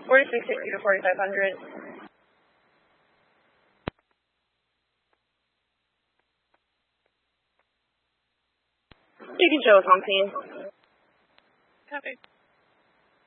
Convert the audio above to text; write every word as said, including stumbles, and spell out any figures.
forty-six sixty to forty-five hundred. You can show us on scene. Copy.